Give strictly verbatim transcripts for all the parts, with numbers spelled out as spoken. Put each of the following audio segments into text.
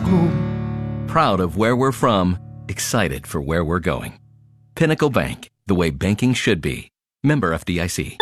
home. Proud of where we're from, excited for where we're going. Pinnacle Bank, the way banking should be. Member F D I C.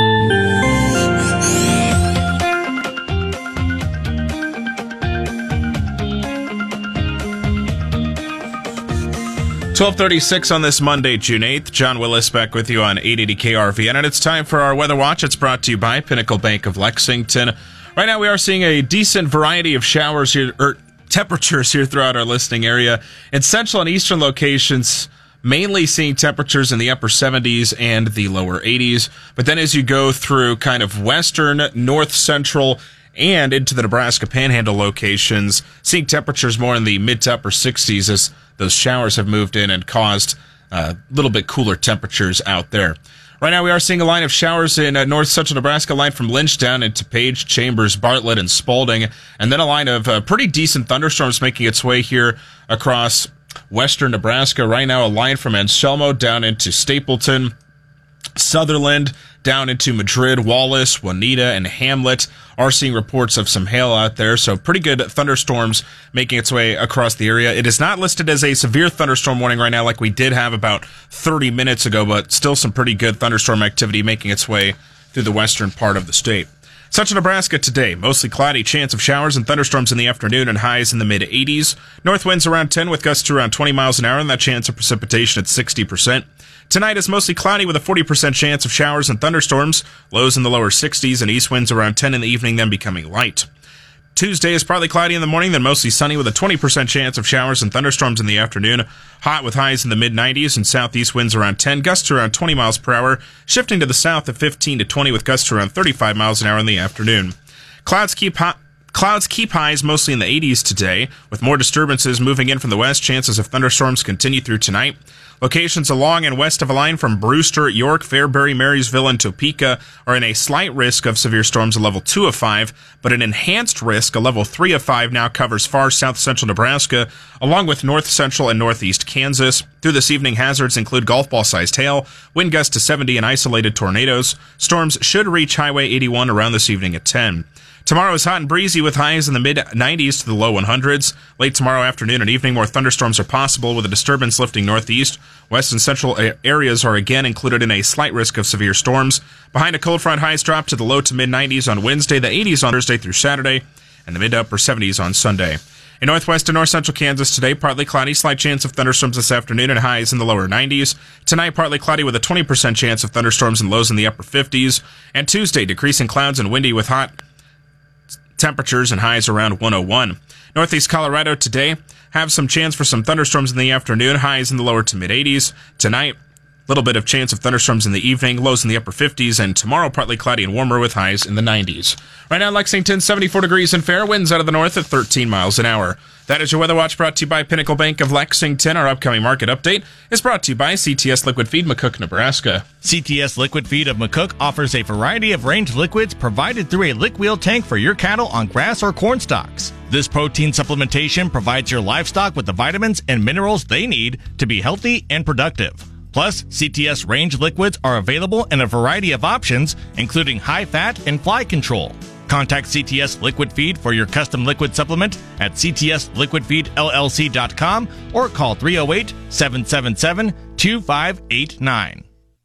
twelve thirty-six on this Monday, June eighth. John Willis back with you on eight eighty K R V N, and it's time for our Weather Watch. It's brought to you by Pinnacle Bank of Lexington. Right now we are seeing a decent variety of showers here, or temperatures here throughout our listening area. In central and eastern locations, mainly seeing temperatures in the upper seventies and the lower eighties. But then as you go through kind of western, north central, and into the Nebraska Panhandle locations, seeing temperatures more in the mid to upper sixties as those showers have moved in and caused a uh, little bit cooler temperatures out there. Right now we are seeing a line of showers in uh, north central Nebraska, line from Lynch down into Page, Chambers, Bartlett, and Spalding, and then a line of uh, pretty decent thunderstorms making its way here across western Nebraska. Right now a line from Anselmo down into Stapleton, Sutherland, down into Madrid, Wallace, Juanita, and Hamlet are seeing reports of some hail out there, so pretty good thunderstorms making its way across the area. It is not listed as a severe thunderstorm warning right now like we did have about thirty minutes ago, but still some pretty good thunderstorm activity making its way through the western part of the state. Central Nebraska today, mostly cloudy, chance of showers and thunderstorms in the afternoon and highs in the mid eighties. North winds around ten with gusts to around twenty miles an hour, and that chance of precipitation at sixty percent. Tonight is mostly cloudy with a forty percent chance of showers and thunderstorms, lows in the lower sixties, and east winds around ten in the evening, then becoming light. Tuesday is partly cloudy in the morning, then mostly sunny with a twenty percent chance of showers and thunderstorms in the afternoon. Hot with highs in the mid nineties and southeast winds around ten, gusts to around twenty miles per hour, shifting to the south at fifteen to twenty with gusts to around thirty-five miles an hour in the afternoon. Clouds keep hot. Clouds keep highs mostly in the eighties today, with more disturbances moving in from the west. Chances of thunderstorms continue through tonight. Locations along and west of a line from Brewster, York, Fairbury, Marysville, and Topeka are in a slight risk of severe storms, a level two of five, but an enhanced risk, a level three of five, now covers far south central Nebraska, along with north central and northeast Kansas. Through this evening, hazards include golf ball-sized hail, wind gusts to seventy, and isolated tornadoes. Storms should reach Highway eighty-one around this evening at ten. Tomorrow is hot and breezy with highs in the mid nineties to the low hundreds. Late tomorrow afternoon and evening, more thunderstorms are possible with a disturbance lifting northeast. West and central areas are again included in a slight risk of severe storms. Behind a cold front, highs drop to the low to mid nineties on Wednesday, the eighties on Thursday through Saturday, and the mid to upper seventies on Sunday. In northwest and north central Kansas today, partly cloudy, slight chance of thunderstorms this afternoon and highs in the lower nineties. Tonight, partly cloudy with a twenty percent chance of thunderstorms and lows in the upper fifties. And Tuesday, decreasing clouds and windy with hot temperatures and highs around one oh one. Northeast Colorado today, have some chance for some thunderstorms in the afternoon, highs in the lower to mid eighties. Tonight, little bit of chance of thunderstorms in the evening, lows in the upper fifties, and tomorrow partly cloudy and warmer with highs in the nineties. Right now, Lexington, seventy-four degrees and fair, winds out of the north at thirteen miles an hour. That is your Weather Watch, brought to you by Pinnacle Bank of Lexington. Our upcoming market update is brought to you by C T S Liquid Feed, McCook, Nebraska. C T S Liquid Feed of McCook offers a variety of range liquids provided through a lick wheel tank for your cattle on grass or corn stalks. This protein supplementation provides your livestock with the vitamins and minerals they need to be healthy and productive. Plus, C T S range liquids are available in a variety of options, including high fat and fly control. Contact C T S Liquid Feed for your custom liquid supplement at c t s liquid feed l l c dot com or call three oh eight, seven seven seven, two five eight nine.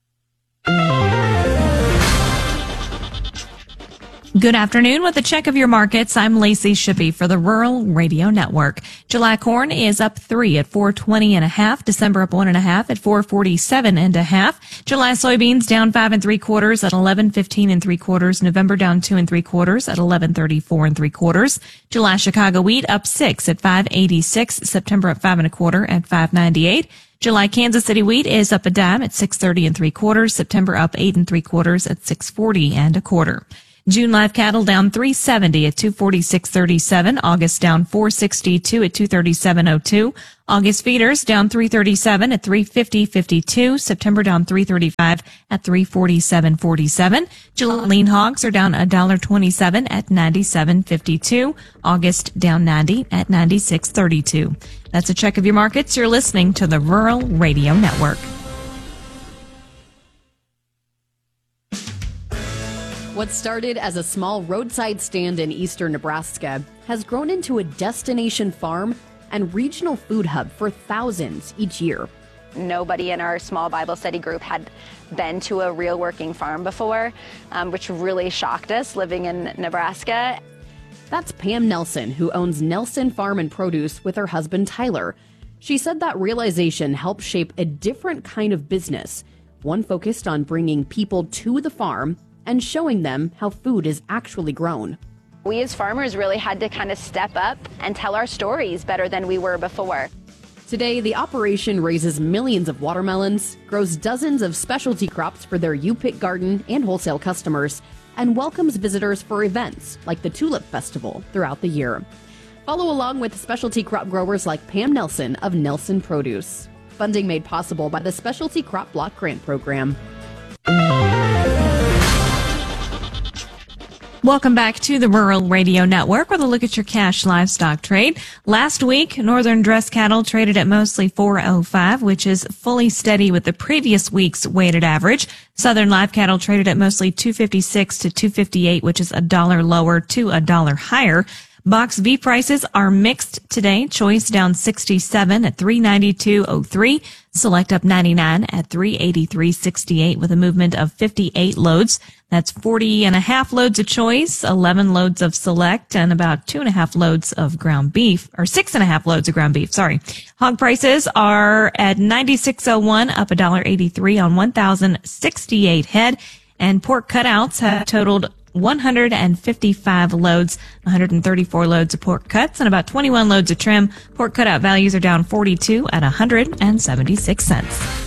Good afternoon. With a check of your markets, I'm Lacey Shippey for the Rural Radio Network. July corn is up three at four twenty and a half. December up one and a half at four forty-seven and a half. July soybeans down five and three quarters at eleven fifteen and three quarters. November down two and three quarters at eleven thirty-four and three quarters. July Chicago wheat up six at five eighty-six. September up five and a quarter at five ninety-eight. July Kansas City wheat is up a dime at six thirty and three quarters. September up eight and three quarters at six forty and a quarter. June live cattle down three seventy at two forty-six thirty-seven. August down four sixty-two at two thirty-seven oh two. August feeders down three thirty-seven at three fifty fifty-two. September down three thirty-five at three forty-seven forty-seven. July lean hogs are down one dollar twenty-seven at ninety-seven fifty-two. August down ninety at ninety-six thirty-two. That's a check of your markets. You're listening to the Rural Radio Network. What started as a small roadside stand in eastern Nebraska has grown into a destination farm and regional food hub for thousands each year. Nobody in our small Bible study group had been to a real working farm before, um, which really shocked us living in Nebraska. That's Pam Nelson, who owns Nelson Farm and Produce with her husband Tyler. She said that realization helped shape a different kind of business, one focused on bringing people to the farm and showing them how food is actually grown. We as farmers really had to kind of step up and tell our stories better than we were before. Today, the operation raises millions of watermelons, grows dozens of specialty crops for their U-Pick garden and wholesale customers, and welcomes visitors for events like the Tulip Festival throughout the year. Follow along with specialty crop growers like Pam Nelson of Nelson Produce. Funding made possible by the Specialty Crop Block Grant Program. Welcome back to the Rural Radio Network with a look at your cash livestock trade. Last week, northern dress cattle traded at mostly four oh five, which is fully steady with the previous week's weighted average. Southern live cattle traded at mostly two fifty-six to two fifty-eight, which is a dollar lower to a dollar higher. Box beef prices are mixed today. Choice down sixty-seven at three ninety-two oh three. Select up ninety-nine at three eighty-three sixty-eight with a movement of fifty-eight loads. That's forty and a half loads of choice, eleven loads of select, and about two and a half loads of ground beef, or six and a half loads of ground beef, sorry. Hog prices are at ninety-six oh one, up a dollar eighty-three on one thousand sixty-eight head, and pork cutouts have totaled one hundred fifty-five loads, one hundred thirty-four loads of pork cuts, and about twenty-one loads of trim. Pork cutout values are down forty-two at one hundred seventy-six cents.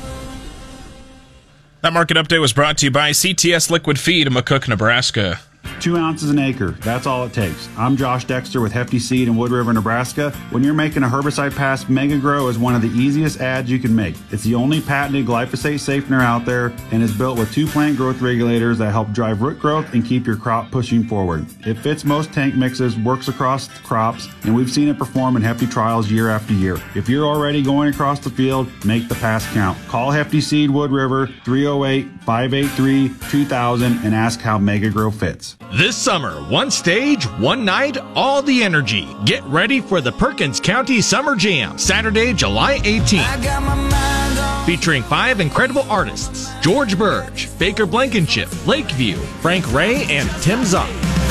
That market update was brought to you by C T S Liquid Feed in McCook, Nebraska. Two ounces an acre. That's all it takes. I'm Josh Dexter with Hefty Seed in Wood River, Nebraska. When you're making a herbicide pass, MegaGrow is one of the easiest ads you can make. It's the only patented glyphosate safener out there and is built with two plant growth regulators that help drive root growth and keep your crop pushing forward. It fits most tank mixes, works across crops, and we've seen it perform in Hefty trials year after year. If you're already going across the field, make the pass count. Call Hefty Seed Wood River three oh eight, five eight three, two thousand and ask how MegaGrow fits. This summer, one stage, one night, all the energy. Get ready for the Perkins County Summer Jam, Saturday, July eighteenth. Featuring five incredible artists: George Burge, Baker Blankenship, Lakeview, Frank Ray, and Tim Zock.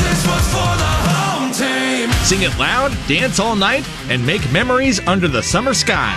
Sing it loud, dance all night, and make memories under the summer sky.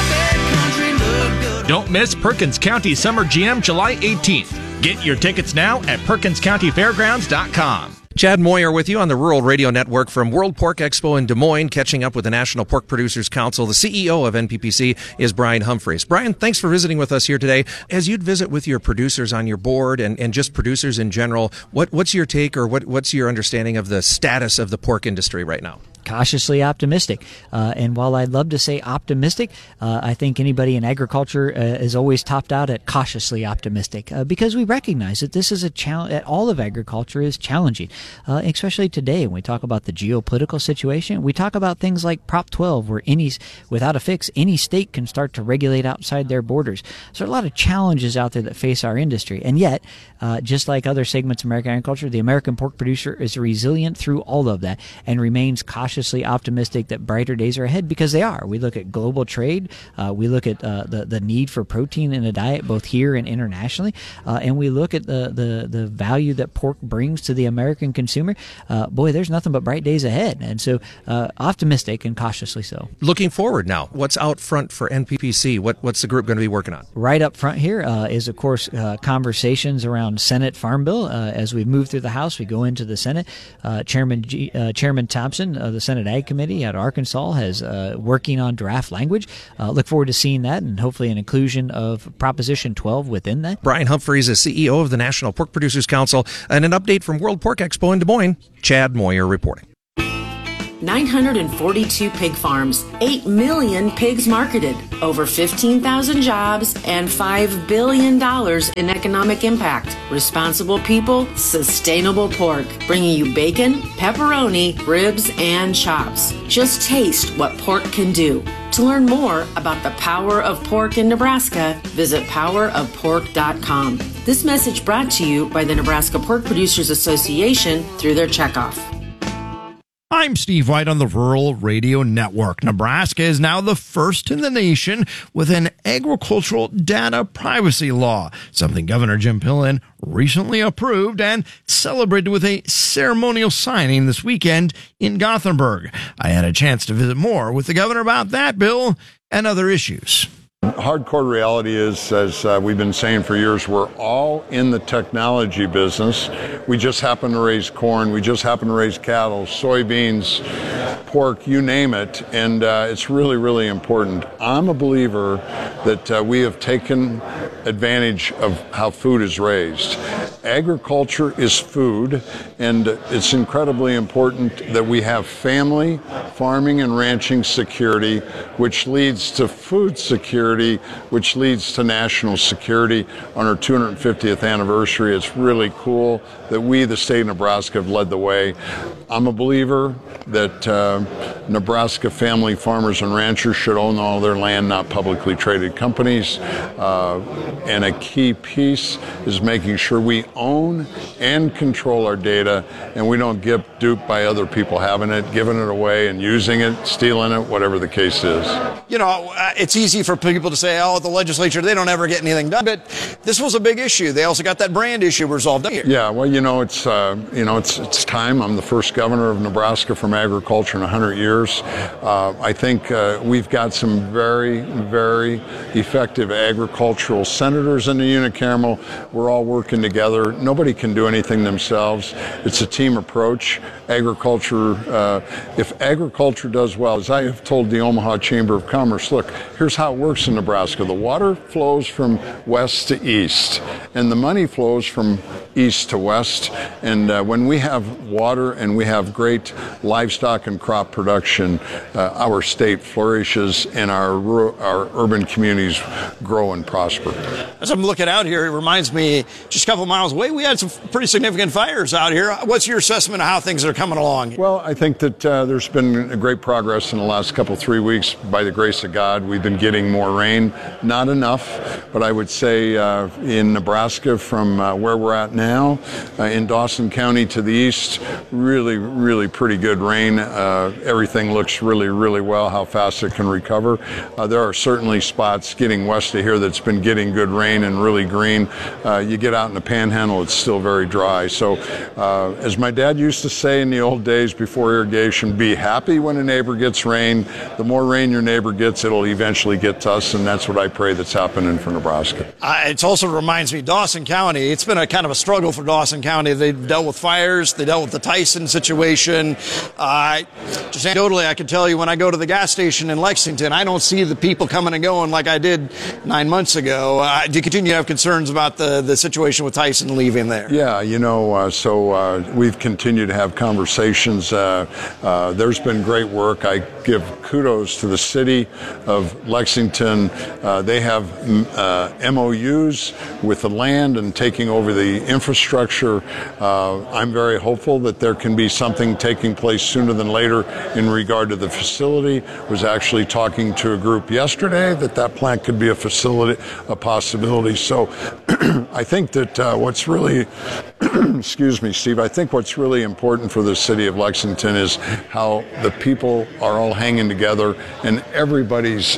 Don't miss Perkins County Summer Jam, July eighteenth. Get your tickets now at perkins county fairgrounds dot com. Chad Moyer with you on the Rural Radio Network from World Pork Expo in Des Moines, catching up with the National Pork Producers Council. The C E O of N P P C is Brian Humphreys. Brian, thanks for visiting with us here today. As you'd visit with your producers on your board and, and just producers in general, what, what's your take or what, what's your understanding of the status of the pork industry right now? Cautiously optimistic. Uh, and while I'd love to say optimistic, uh, I think anybody in agriculture uh, is always topped out at cautiously optimistic uh, because we recognize that this is a challenge. All of agriculture is challenging, uh, especially today when we talk about the geopolitical situation. We talk about things like Prop twelve, where any, without a fix, any state can start to regulate outside their borders. So there are a lot of challenges out there that face our industry. And yet, uh, just like other segments of American agriculture, the American pork producer is resilient through all of that and remains cautious optimistic that brighter days are ahead, because they are. We look at global trade, uh, we look at uh, the the need for protein in a diet both here and internationally, uh, and we look at the, the the value that pork brings to the American consumer. Uh, boy, there's nothing but bright days ahead, and so uh, optimistic and cautiously so. Looking forward now, what's out front for N P P C? What what's the group going to be working on? Right up front here uh, is of course uh, conversations around Senate Farm Bill. Uh, as we move through the House, we go into the Senate. Uh, Chairman G, uh, Chairman Thompson of the Senate Ag Committee out of Arkansas has uh, working on draft language. Uh, look forward to seeing that and hopefully an inclusion of Proposition twelve within that. Brian Humphreys is C E O of the National Pork Producers Council, and an update from World Pork Expo in Des Moines. Chad Moyer reporting. nine hundred forty-two pig farms, eight million pigs marketed, over fifteen thousand jobs, and five billion dollars in economic impact. Responsible people, sustainable pork, bringing you bacon, pepperoni, ribs, and chops. Just taste what pork can do. To learn more about the power of pork in Nebraska, visit power of pork dot com. This message brought to you by the Nebraska Pork Producers Association through their checkoff. I'm Steve White on the Rural Radio Network. Nebraska is now the first in the nation with an agricultural data privacy law, something Governor Jim Pillen recently approved and celebrated with a ceremonial signing this weekend in Gothenburg. I had a chance to visit more with the governor about that bill and other issues. Hardcore reality is, as uh, we've been saying for years, we're all in the technology business. We just happen to raise corn. We just happen to raise cattle, soybeans, pork, you name it. And uh, it's really, really important. I'm a believer that uh, we have taken advantage of how food is raised. Agriculture is food, and it's incredibly important that we have family farming and ranching security, which leads to food security, which leads to national security. On our two hundred fiftieth anniversary, it's really cool that we, the state of Nebraska, have led the way. I'm a believer that uh, Nebraska family farmers and ranchers should own all their land, not publicly traded companies. Uh, and a key piece is making sure we own and control our data, and we don't get duped by other people having it, giving it away, and using it, stealing it, whatever the case is. You know, it's easy for people to say, oh, the legislature, they don't ever get anything done. But this was a big issue. They also got that brand issue resolved. Yeah, well, you know, it's uh, you know, it's it's time. I'm the first governor of Nebraska from agriculture in one hundred years. Uh, I think uh, we've got some very, very effective agricultural senators in the unicameral. We're all working together. Nobody can do anything themselves. It's a team approach. Agriculture, uh, if agriculture does well, as I have told the Omaha Chamber of Commerce, look, here's how it works in Nebraska. The water flows from west to east, and the money flows from east to west. And uh, when we have water and we have great livestock and crop production, uh, our state flourishes and our rural, our urban communities grow and prosper. As I'm looking out here, it reminds me, just a couple miles away, we had some pretty significant fires out here. What's your assessment of how things are coming along? Well, I think that uh, there's been great progress in the last couple, three weeks. By the grace of God, we've been getting more rain. Not enough, but I would say uh, in Nebraska, from uh, where we're at now, uh, in Dawson County to the east, really, really pretty good rain. Uh, everything looks really, really well, how fast it can recover. Uh, there are certainly spots getting west of here that's been getting good rain and really green. Uh, you get out in the Panhandle, it's still very dry. So uh, as my dad used to say in the old days before irrigation, be happy when a neighbor gets rain. The more rain your neighbor gets, it'll eventually get to us, and that's what I pray that's happening for Nebraska. Uh, it also reminds me, Dawson County, it's been a kind of a struggle for Dawson County. They've dealt with fires, they dealt with the Tyson situation. Uh, just anecdotally, I can tell you when I go to the gas station in Lexington, I don't see the people coming and going like I did nine months ago. Uh, do you continue to have concerns about the, the situation with Tyson leaving there? Yeah, you know, uh, so uh, we've continued to have conversations. Uh, uh, there's been great work. I give kudos to the city of Lexington. Uh, they have uh, M O Us with the land and taking over the infrastructure. Uh, I'm very hopeful that there can be something taking place sooner than later in regard to the facility. Was actually talking to a group yesterday that that plant could be a facility, a possibility. So I think that uh, what's really, excuse me, Steve, I think what's really important for the city of Lexington is how the people are all hanging together and everybody's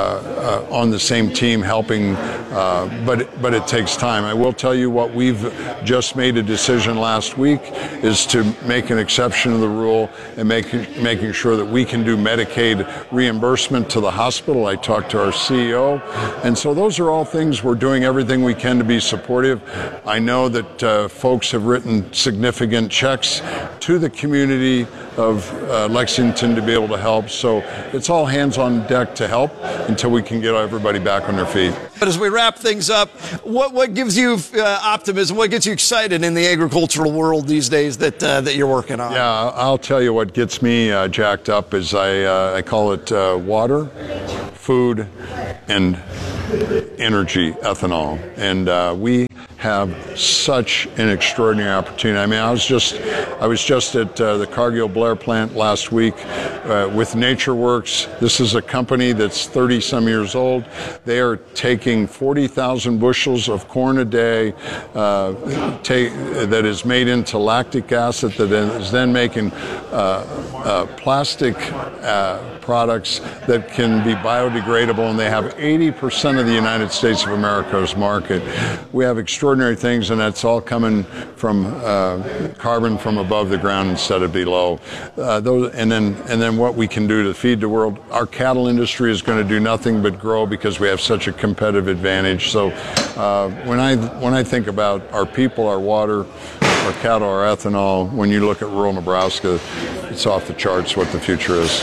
uh, uh, on the same team helping, uh, but, but it takes time. I will tell you what we've just made a decision last week is to make an exception to the rule and make, making sure that we can do Medicaid reimbursement to the hospital. I talked to our C E O, and so those are all things we're doing everything we can to be supportive. I know that uh, folks have written significant checks to the community of uh, Lexington to be able to help, so it's all hands on deck to help until we can get everybody back on their feet. But as we wrap things up, what what gives you uh, optimism? What gets you excited in the agricultural world these days that uh, that you're working on? Yeah, I'll tell you what gets me uh, jacked up is I uh, I call it uh, water, food, and energy, ethanol, and uh, we have such an extraordinary opportunity. I mean, I was just I was just at uh, the Cargill Blair plant last week uh, with NatureWorks. This is a company that's thirty some years old. They are taking forty thousand bushels of corn a day uh, take, that is made into lactic acid that is then making uh, uh, plastic uh, products that can be biodegradable, and they have eighty percent of the United States of America's market. We have extraordinary things, and that's all coming from uh, carbon from above the ground instead of below. Uh, those, and then and then what we can do to feed the world. Our cattle industry is going to do nothing but grow because we have such a competitive advantage. So uh, when I when I think about our people, our water, our cattle, our ethanol, when you look at rural Nebraska, it's off the charts what the future is.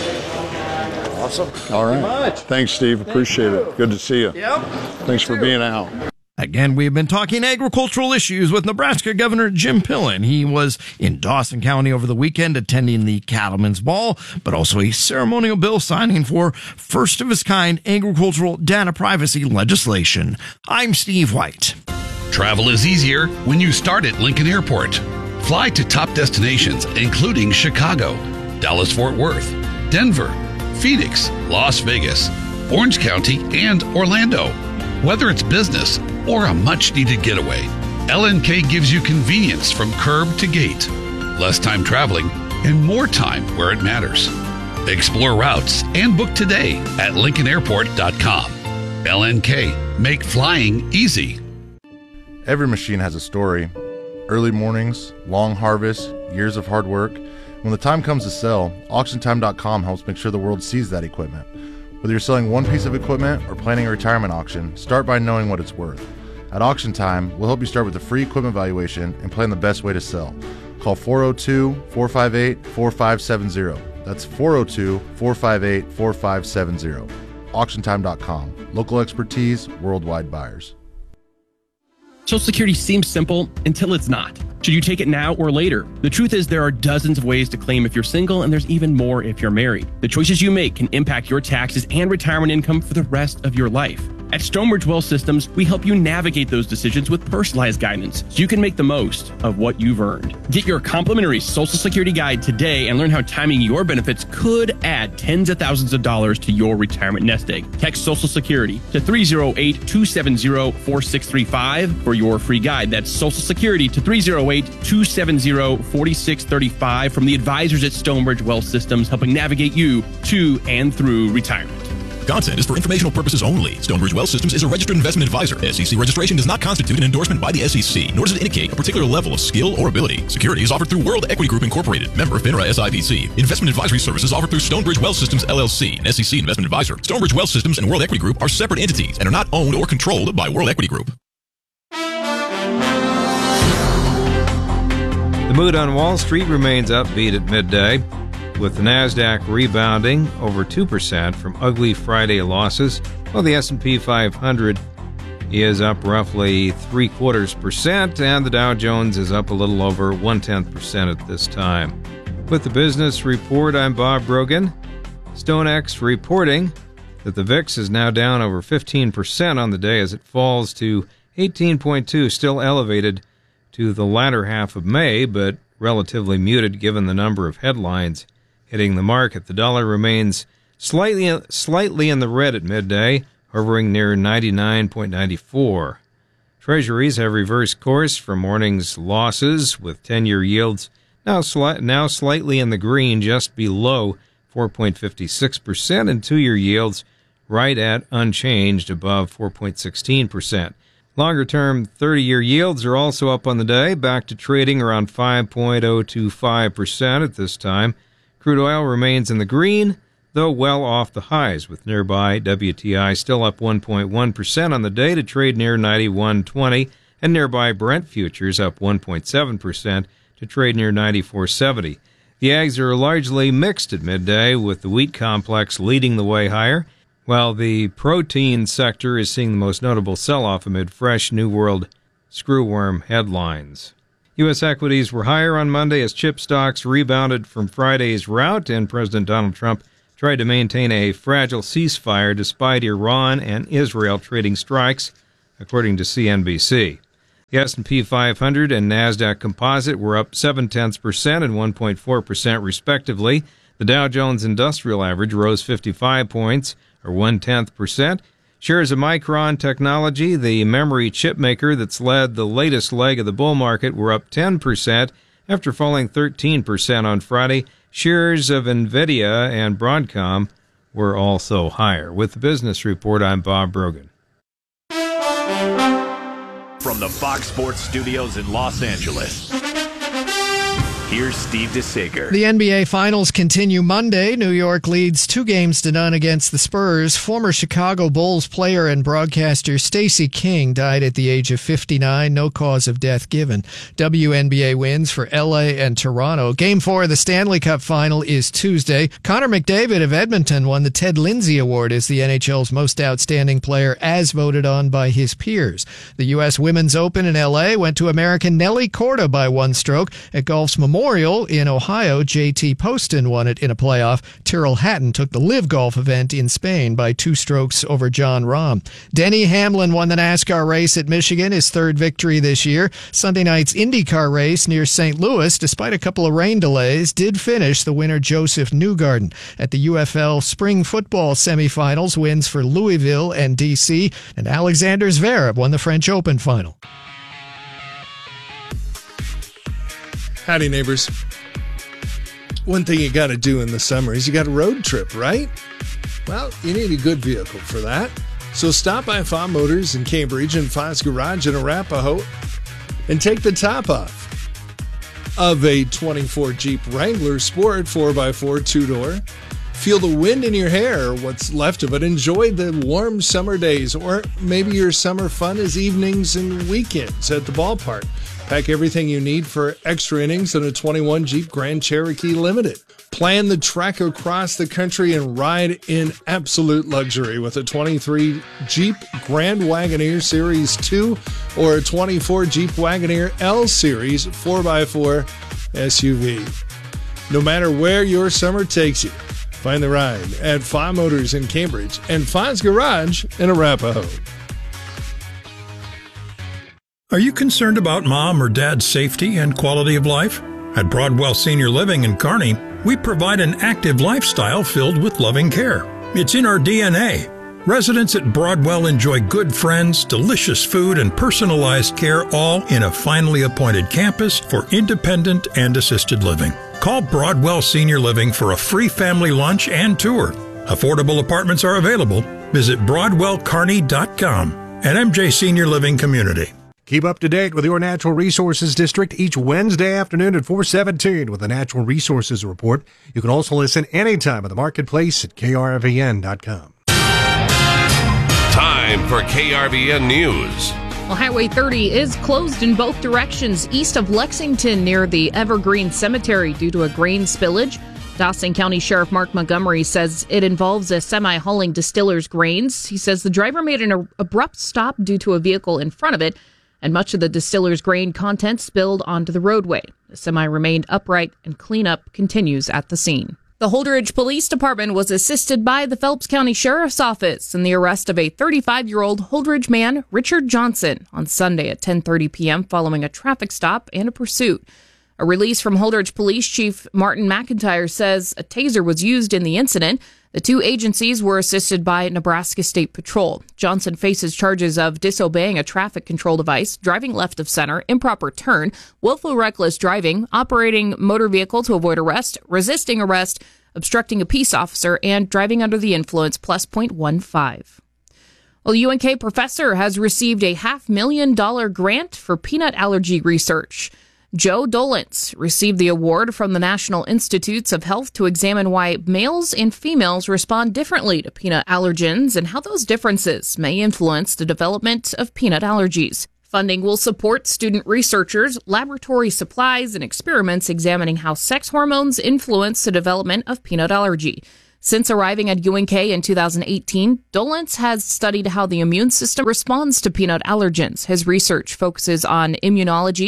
Awesome. All right. Thank Thanks, Steve. Appreciate Thank it. Good to see you. Yep. Thanks for being out. Again, we've been talking agricultural issues with Nebraska Governor Jim Pillen. He was in Dawson County over the weekend attending the Cattlemen's Ball, but also a ceremonial bill signing for first-of-its-kind agricultural data privacy legislation. I'm Steve White. Travel is easier when you start at Lincoln Airport. Fly to top destinations, including Chicago, Dallas-Fort Worth, Denver, Phoenix, Las Vegas, Orange County, and Orlando. Whether it's business or a much-needed getaway, L N K gives you convenience from curb to gate, less time traveling, and more time where it matters. Explore routes and book today at lincoln airport dot com. L N K, make flying easy. Every machine has a story. Early mornings, long harvests, years of hard work. When the time comes to sell, auction time dot com helps make sure the world sees that equipment. Whether you're selling one piece of equipment or planning a retirement auction, start by knowing what it's worth. At Auction Time, we'll help you start with a free equipment valuation and plan the best way to sell. Call four oh two, four five eight, four five seven zero. That's four oh two, four five eight, four five seven zero. auction time dot com. Local expertise, worldwide buyers. Social Security seems simple until it's not. Should you take it now or later? The truth is there are dozens of ways to claim if you're single, and there's even more if you're married. The choices you make can impact your taxes and retirement income for the rest of your life. At Stonebridge Wealth Systems, we help you navigate those decisions with personalized guidance so you can make the most of what you've earned. Get your complimentary Social Security guide today and learn how timing your benefits could add tens of thousands of dollars to your retirement nest egg. Text Social Security to three oh eight, two seven zero, four six three five for your free guide. That's Social Security to three oh eight, two seven zero, four six three five from the advisors at Stonebridge Wealth Systems, helping navigate you to and through retirement. Content is for informational purposes only. Stonebridge Wealth Systems is a registered investment advisor. S E C registration does not constitute an endorsement by the S E C, nor does it indicate a particular level of skill or ability. Security is offered through World Equity Group Incorporated, member FINRA S I B C. Investment advisory services offered through Stonebridge Wealth Systems L L C, an S E C investment advisor. Stonebridge Wealth Systems and World Equity Group are separate entities and are not owned or controlled by World Equity Group. The mood on Wall Street remains upbeat at midday, with the NASDAQ rebounding over two percent from ugly Friday losses, while the S and P five hundred is up roughly three quarters percent, and the Dow Jones is up a little over one-tenth percent at this time. With the business report, I'm Bob Brogan. StoneX reporting that the V I X is now down over fifteen percent on the day as it falls to eighteen point two, still elevated to the latter half of May, but relatively muted given the number of headlines hitting the market. The dollar remains slightly slightly in the red at midday, hovering near ninety-nine point nine four. Treasuries have reversed course from morning's losses, with ten-year yields now, sli- now slightly in the green, just below four point five six percent, and two-year yields right at unchanged above four point one six percent. Longer-term thirty-year yields are also up on the day, back to trading around five point zero two five percent at this time. Crude oil remains in the green, though well off the highs, with nearby W T I still up one point one percent on the day to trade near ninety-one twenty, and nearby Brent futures up one point seven percent to trade near ninety-four seventy. The ags are largely mixed at midday, with the wheat complex leading the way higher, while the protein sector is seeing the most notable sell-off amid fresh New World screwworm headlines. U S equities were higher on Monday as chip stocks rebounded from Friday's rout, and President Donald Trump tried to maintain a fragile ceasefire despite Iran and Israel trading strikes, according to C N B C. The S and P five hundred and NASDAQ Composite were up seven tenths percent and one point four percent respectively. The Dow Jones Industrial Average rose fifty-five points, or one tenth percent. Shares of Micron Technology, the memory chip maker that's led the latest leg of the bull market, were up ten percent after falling thirteen percent on Friday. Shares of NVIDIA and Broadcom were also higher. With the Business Report, I'm Bob Brogan. From the Fox Sports Studios in Los Angeles, here's Steve DeSager. The N B A Finals continue Monday. New York leads two games to none against the Spurs. Former Chicago Bulls player and broadcaster Stacey King died at the age of fifty-nine. No cause of death given. W N B A wins for L A and Toronto. Game four of the Stanley Cup Final is Tuesday. Connor McDavid of Edmonton won the Ted Lindsay Award as the N H L's most outstanding player, as voted on by his peers. The U S Women's Open in L A went to American Nelly Korda by one stroke. At golf's Memorial in Ohio, J T Poston won it in a playoff. Tyrrell Hatton took the Live Golf event in Spain by two strokes over John Rahm. Denny Hamlin won the NASCAR race at Michigan, his third victory this year. Sunday night's IndyCar race near Saint Louis, despite a couple of rain delays, did finish the winner Joseph Newgarden. At the U F L Spring Football semifinals, wins for Louisville and D C, and Alexander Zverev won the French Open final. Howdy, neighbors. One thing you got to do in the summer is you got a road trip, right? Well, you need a good vehicle for that. So stop by Fa Motors in Cambridge and Fa's Garage in Arapahoe and take the top off of a twenty-four Jeep Wrangler Sport four by four two-door. Feel the wind in your hair, or what's left of it. Enjoy the warm summer days, or maybe your summer fun is evenings and weekends at the ballpark. Pack everything you need for extra innings in a twenty-one Jeep Grand Cherokee Limited. Plan the trek across the country and ride in absolute luxury with a twenty-three Jeep Grand Wagoneer Series two or a twenty-four Jeep Wagoneer L Series four by four S U V. No matter where your summer takes you, find the ride at Fa Motors in Cambridge and Fa's Garage in Arapahoe. Are you concerned about mom or dad's safety and quality of life? At Broadwell Senior Living in Kearney, we provide an active lifestyle filled with loving care. It's in our D N A. Residents at Broadwell enjoy good friends, delicious food, and personalized care, all in a finely appointed campus for independent and assisted living. Call Broadwell Senior Living for a free family lunch and tour. Affordable apartments are available. Visit broadwell kearney dot com. An M J Senior Living community. Keep up to date with your Natural Resources District each Wednesday afternoon at four seventeen with the Natural Resources Report. You can also listen anytime at the Marketplace at K R V N dot com. Time for K R V N News. Well, Highway thirty is closed in both directions east of Lexington near the Evergreen Cemetery due to a grain spillage. Dawson County Sheriff Mark Montgomery says it involves a semi hauling distiller's grains. He says the driver made an abrupt stop due to a vehicle in front of it, and much of the distiller's grain content spilled onto the roadway. The semi remained upright, and cleanup continues at the scene. The Holdridge Police Department was assisted by the Phelps County Sheriff's Office in the arrest of a thirty-five-year-old Holdridge man, Richard Johnson, on Sunday at ten thirty p.m. following a traffic stop and a pursuit. A release from Holdridge Police Chief Martin McIntyre says a taser was used in the incident. The two agencies were assisted by Nebraska State Patrol. Johnson faces charges of disobeying a traffic control device, driving left of center, improper turn, willful reckless driving, operating motor vehicle to avoid arrest, resisting arrest, obstructing a peace officer, and driving under the influence, plus point one five. Well, U N K professor has received a half million dollar grant for peanut allergy research. Joe Dolence received the award from the National Institutes of Health to examine why males and females respond differently to peanut allergens and how those differences may influence the development of peanut allergies. Funding will support student researchers, laboratory supplies, and experiments examining how sex hormones influence the development of peanut allergy. Since arriving at U N K in two thousand eighteen, Dolence has studied how the immune system responds to peanut allergens. His research focuses on immunology,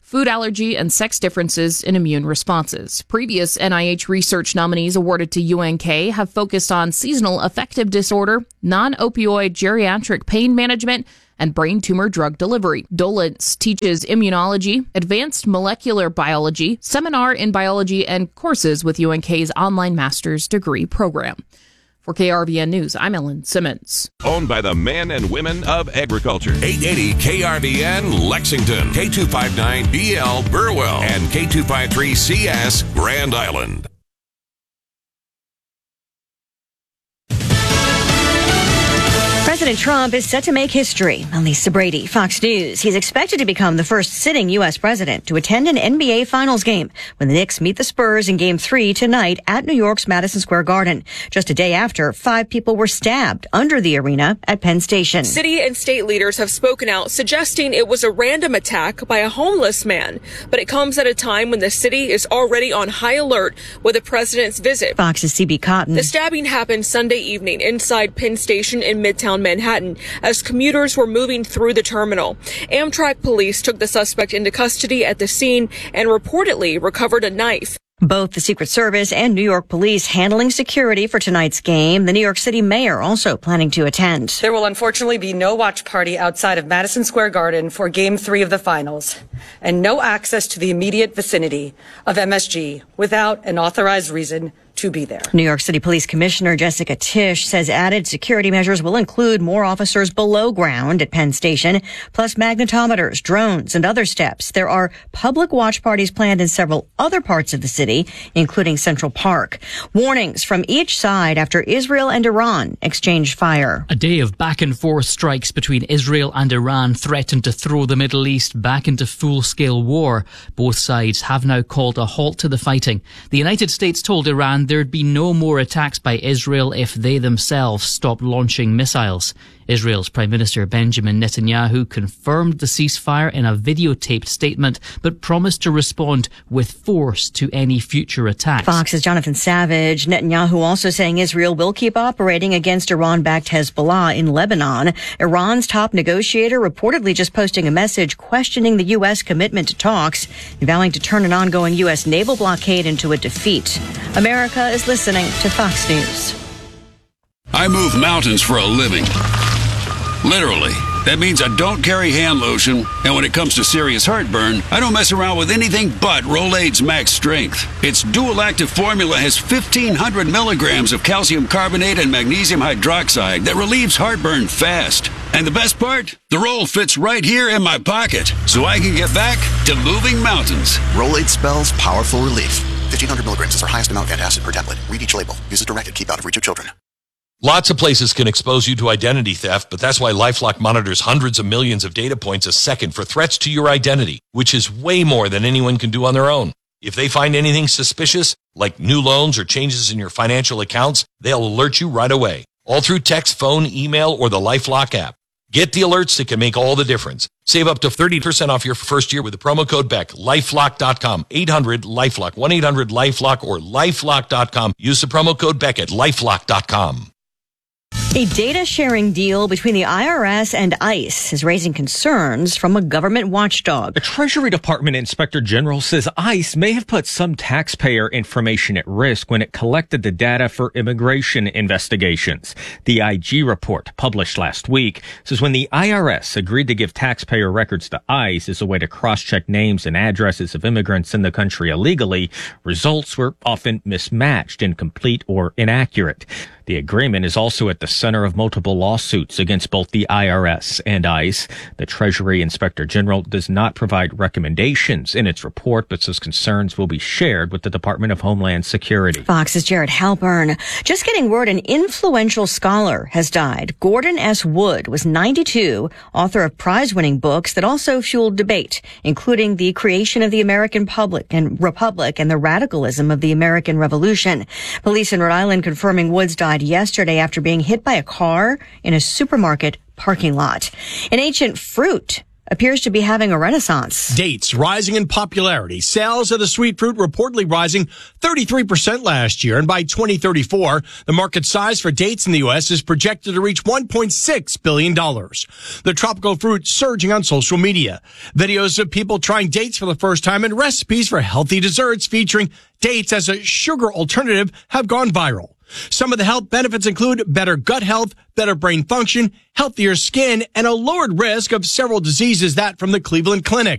food allergy, and sex differences in immune responses. Previous N I H research nominees awarded to U N K have focused on seasonal affective disorder, non-opioid geriatric pain management, and brain tumor drug delivery. Dolitz teaches immunology, advanced molecular biology, seminar in biology, and courses with U N K's online master's degree program. For K R V N News, I'm Ellen Simmons. Owned by the men and women of agriculture. eight eighty K R V N Lexington, K two fifty-nine B L Burwell, and K two fifty-three C S Grand Island. President Trump is set to make history. I'm Lisa Brady, Fox News. He's expected to become the first sitting U S president to attend an N B A Finals game when the Knicks meet the Spurs in Game three tonight at New York's Madison Square Garden. Just a day after, five people were stabbed under the arena at Penn Station. City and state leaders have spoken out, suggesting it was a random attack by a homeless man. But it comes at a time when the city is already on high alert with the president's visit. Fox's C B Cotton. The stabbing happened Sunday evening inside Penn Station in Midtown Manhattan as commuters were moving through the terminal. Amtrak police took the suspect into custody at the scene and reportedly recovered a knife. Both the Secret Service and New York police handling security for tonight's game. The New York City mayor also planning to attend. There will unfortunately be no watch party outside of Madison Square Garden for Game three of the finals, and no access to the immediate vicinity of M S G without an authorized reason to be there. New York City Police Commissioner Jessica Tisch says added security measures will include more officers below ground at Penn Station, plus magnetometers, drones, and other steps. There are public watch parties planned in several other parts of the city, including Central Park. Warnings from each side after Israel and Iran exchanged fire. A day of back and forth strikes between Israel and Iran threatened to throw the Middle East back into full-scale war. Both sides have now called a halt to the fighting. The United States told Iran there'd be no more attacks by Israel if they themselves stopped launching missiles. Israel's Prime Minister Benjamin Netanyahu confirmed the ceasefire in a videotaped statement, but promised to respond with force to any future attacks. Fox's Jonathan Savage. Netanyahu also saying Israel will keep operating against Iran-backed Hezbollah in Lebanon. Iran's top negotiator reportedly just posting a message questioning the U S commitment to talks, vowing to turn an ongoing U S naval blockade into a defeat. America is listening to Fox News. I move mountains for a living. Literally. That means I don't carry hand lotion, and when it comes to serious heartburn, I don't mess around with anything but Rolaids Max Strength. Its dual-active formula has fifteen hundred milligrams of calcium carbonate and magnesium hydroxide that relieves heartburn fast. And the best part? The roll fits right here in my pocket, so I can get back to moving mountains. Rolaids spells powerful relief. fifteen hundred milligrams is our highest amount of antacid per tablet. Read each label. Use as directed. Keep out of reach of children. Lots of places can expose you to identity theft, but that's why LifeLock monitors hundreds of millions of data points a second for threats to your identity, which is way more than anyone can do on their own. If they find anything suspicious, like new loans or changes in your financial accounts, they'll alert you right away, all through text, phone, email, or the LifeLock app. Get the alerts that can make all the difference. Save up to thirty percent off your first year with the promo code Beck. LifeLock dot com, eight hundred LifeLock, one eight hundred LifeLock, or LifeLock dot com. Use the promo code Beck at LifeLock dot com. A data sharing deal between the I R S and ICE is raising concerns from a government watchdog. The Treasury Department Inspector General says ICE may have put some taxpayer information at risk when it collected the data for immigration investigations. The I G report published last week says when the I R S agreed to give taxpayer records to ICE as a way to cross-check names and addresses of immigrants in the country illegally, results were often mismatched, incomplete, or inaccurate. The agreement is also at the center of multiple lawsuits against both the I R S and ICE. The Treasury Inspector General does not provide recommendations in its report, but says concerns will be shared with the Department of Homeland Security. Fox's Jared Halpern. Just getting word an influential scholar has died. Gordon S. Wood was ninety-two, author of prize-winning books that also fueled debate, including The Creation of the American Public and Republic and the Radicalism of the American Revolution. Police in Rhode Island confirming Woods died yesterday after being hit by a car in a supermarket parking lot. An ancient fruit appears to be having a renaissance. Dates rising in popularity. Sales of the sweet fruit reportedly rising thirty-three percent last year. And by twenty thirty-four, the market size for dates in the U S is projected to reach one point six billion dollars. The tropical fruit surging on social media. Videos of people trying dates for the first time and recipes for healthy desserts featuring dates as a sugar alternative have gone viral. Some of the health benefits include better gut health, better brain function, healthier skin, and a lowered risk of several diseases, that from the Cleveland Clinic.